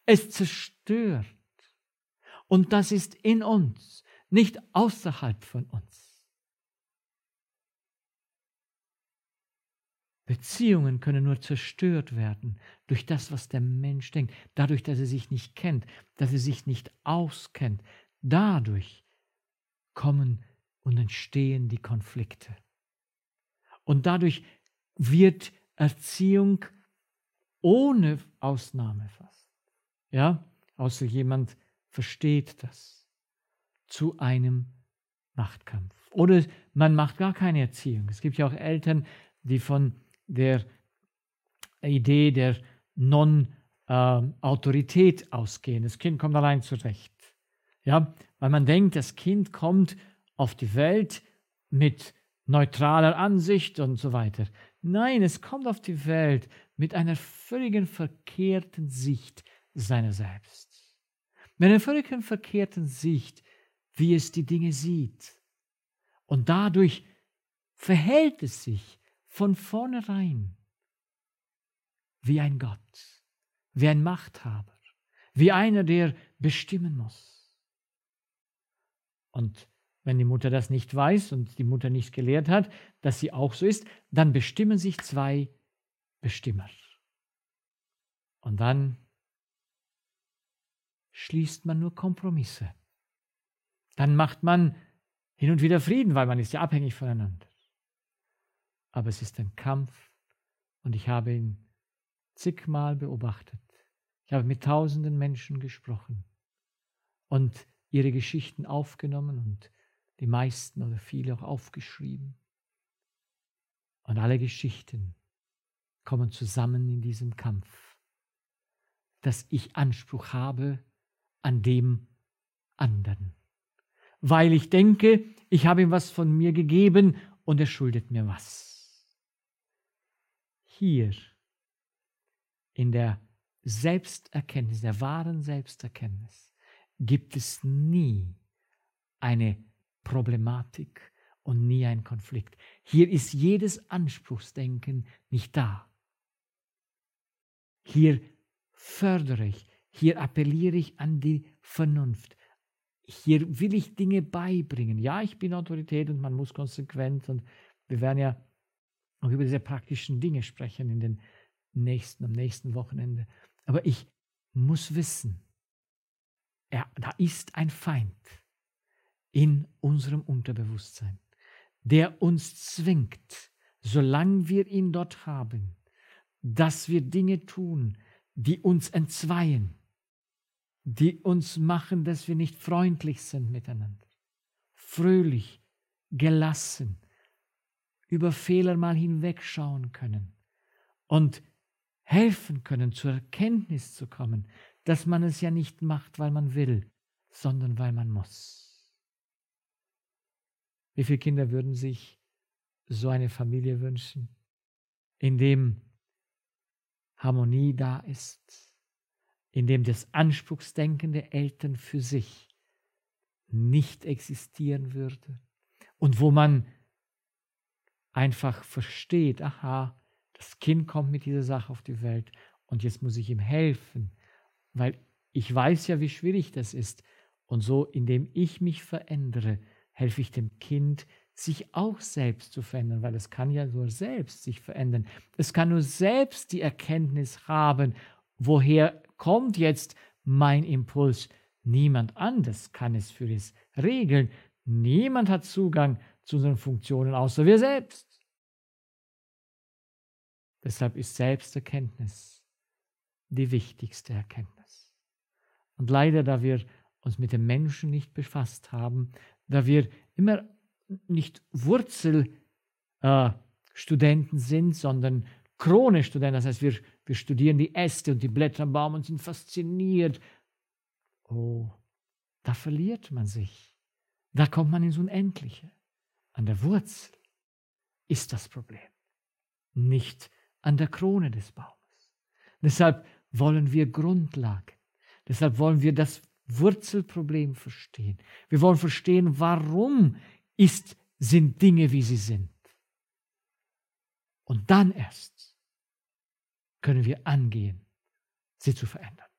Es zerstört. Und das ist in uns, nicht außerhalb von uns. Beziehungen können nur zerstört werden durch das, was der Mensch denkt, dadurch, dass er sich nicht kennt, dass er sich nicht auskennt. Dadurch kommen und entstehen die Konflikte. Und dadurch wird Erziehung ohne Ausnahme fast, ja, außer jemand versteht das, zu einem Machtkampf. Oder man macht gar keine Erziehung. Es gibt ja auch Eltern, die von der Idee der Non-Autorität ausgehen. Das Kind kommt allein zurecht. Ja, weil man denkt, das Kind kommt auf die Welt mit neutraler Ansicht und so weiter. Nein, es kommt auf die Welt mit einer völligen verkehrten Sicht seiner selbst. Mit einer völligen verkehrten Sicht, wie es die Dinge sieht. Und dadurch verhält es sich von vornherein wie ein Gott, wie ein Machthaber, wie einer, der bestimmen muss. Und wenn die Mutter das nicht weiß und die Mutter nicht gelehrt hat, dass sie auch so ist, dann bestimmen sich zwei Bestimmer. Und dann schließt man nur Kompromisse. Dann macht man hin und wieder Frieden, weil man ist ja abhängig voneinander. Aber es ist ein Kampf und ich habe ihn zigmal beobachtet. Ich habe mit tausenden Menschen gesprochen und ihre Geschichten aufgenommen und die meisten oder viele auch aufgeschrieben. Und alle Geschichten kommen zusammen in diesem Kampf, dass ich Anspruch habe an dem anderen. Weil ich denke, ich habe ihm was von mir gegeben und er schuldet mir was. Hier in der Selbsterkenntnis, der wahren Selbsterkenntnis, gibt es nie eine Problematik und nie ein Konflikt. Hier ist jedes Anspruchsdenken nicht da. Hier fördere ich, hier appelliere ich an die Vernunft. Hier will ich Dinge beibringen. Ja, ich bin Autorität und man muss konsequent und wir werden ja auch über diese praktischen Dinge sprechen am nächsten Wochenende. Aber ich muss wissen, da ist ein Feind in unserem Unterbewusstsein, der uns zwingt, solange wir ihn dort haben, dass wir Dinge tun, die uns entzweien, die uns machen, dass wir nicht freundlich sind miteinander, fröhlich, gelassen, über Fehler mal hinwegschauen können und helfen können, zur Erkenntnis zu kommen, dass man es ja nicht macht, weil man will, sondern weil man muss. Wie viele Kinder würden sich so eine Familie wünschen, in dem Harmonie da ist, in dem das Anspruchsdenken der Eltern für sich nicht existieren würde und wo man einfach versteht, aha, das Kind kommt mit dieser Sache auf die Welt und jetzt muss ich ihm helfen, weil ich weiß ja, wie schwierig das ist. Und so, indem ich mich verändere, helfe ich dem Kind, sich auch selbst zu verändern, weil es kann ja nur selbst sich verändern. Es kann nur selbst die Erkenntnis haben, woher kommt jetzt mein Impuls. Niemand anders kann es für es regeln. Niemand hat Zugang zu unseren Funktionen, außer wir selbst. Deshalb ist Selbsterkenntnis die wichtigste Erkenntnis. Und leider, da wir uns mit dem Menschen nicht befasst haben, da wir immer nicht Wurzelstudenten sind, sondern Krone-Studenten, das heißt, wir studieren die Äste und die Blätter am Baum und sind fasziniert. Oh, da verliert man sich. Da kommt man ins Unendliche. An der Wurzel ist das Problem, nicht an der Krone des Baumes. Deshalb wollen wir Grundlagen. Deshalb wollen wir das Wurzelproblem verstehen. Wir wollen verstehen, warum sind Dinge, wie sie sind. Und dann erst können wir angehen, sie zu verändern.